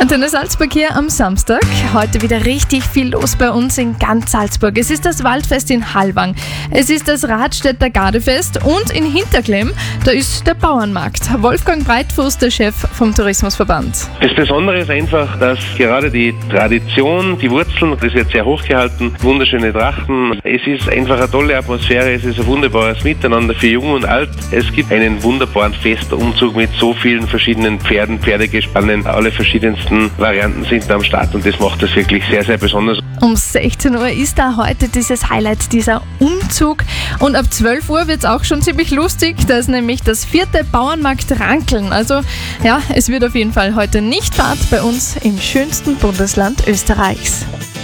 Antenne Salzburg hier am Samstag. Heute wieder richtig viel los bei uns in ganz Salzburg. Es ist das Waldfest in Hallwang, es ist das Radstädter Gardefest und in Hinterklemm, da ist der Bauernmarkt. Wolfgang Breitfuß, der Chef vom Tourismusverband. Das Besondere ist einfach, dass gerade die Tradition, die Wurzeln, das wird sehr hochgehalten, wunderschöne Trachten. Es ist einfach eine tolle Atmosphäre, es ist ein wunderbares Miteinander für Jung und Alt. Es gibt einen wunderbaren Festumzug mit so vielen verschiedenen Pferden, Pferdegespannen, alle verschiedensten Varianten sind da am Start und das macht das wirklich sehr, sehr besonders. Um 16 Uhr ist da heute dieses Highlight, dieser Umzug. Und ab 12 Uhr wird es auch schon ziemlich lustig. Da ist nämlich das 4. Bauernmarkt Rankeln. Also ja, es wird auf jeden Fall heute nicht fad bei uns im schönsten Bundesland Österreichs.